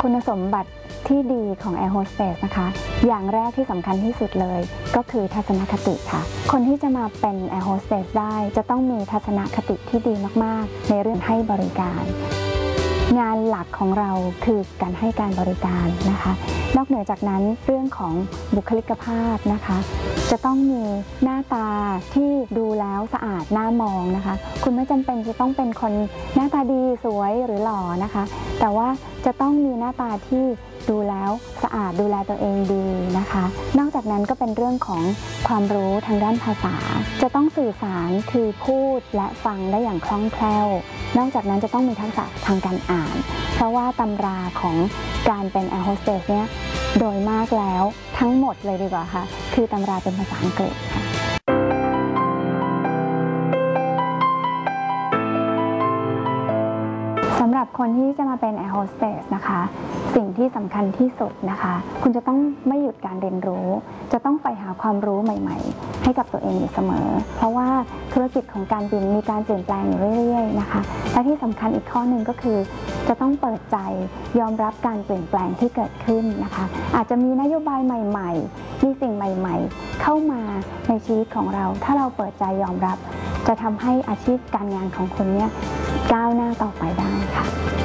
คุณสมบัติที่ดีของแอร์โฮสเตสนะคะอย่างแรกที่สำคัญที่สุดเลยก็คือทัศนคติค่ะคนที่จะมาเป็นแอร์โฮสเตสได้จะต้องมีทัศนคติที่ดีมากๆในเรื่องให้บริการงานหลักของเราคือการให้การบริการนะคะนอกเหนือจากนั้นเรื่องของบุคลิกภาพนะคะจะต้องมีหน้าตาที่ดูแล้วสะอาดน่ามองนะคะคุณไม่จำเป็นจะต้องเป็นคนหน้าตาดีสวยหรือหล่อนะคะแต่ว่าจะต้องมีหน้าตาที่ดูแล้วสะอาดดูแลตัวเองดีนะคะนอกจากนั้นก็เป็นเรื่องของความรู้ทางด้านภาษาจะต้องสื่อสารคือพูดและฟังได้อย่างคล่องแคล่วนอกจากนั้นจะต้องมีทักษะทางการอ่านเพราะว่าตำราของการเป็นแอร์โฮสเตสเนี่ยโดยมากแล้วทั้งหมดเลยดีกว่าค่ะคือตำราเป็นภาษาอังกฤษค่ะสำหรับคนที่จะมาเป็นแอร์โฮสเตสนะคะสิ่งที่สำคัญที่สุดนะคะคุณจะต้องไม่หยุดการเรียนรู้จะต้องไปหาความรู้ใหม่ๆให้กับตัวเองอยู่เสมอเพราะว่าธุรกิจของการบินมีการเปลี่ยนแปลงอยู่เรื่อยๆนะคะและที่สำคัญอีกข้อหนึ่งก็คือจะต้องเปิดใจยอมรับการเปลี่ยนแปลงที่เกิดขึ้นนะคะอาจจะมีนโยบายใหม่ๆมีสิ่งใหม่ๆเข้ามาในชีวิตของเราถ้าเราเปิดใจยอมรับจะทำให้อาชีพการงานของคุณเนี่ยก้าวหน้าต่อไปได้ค่ะ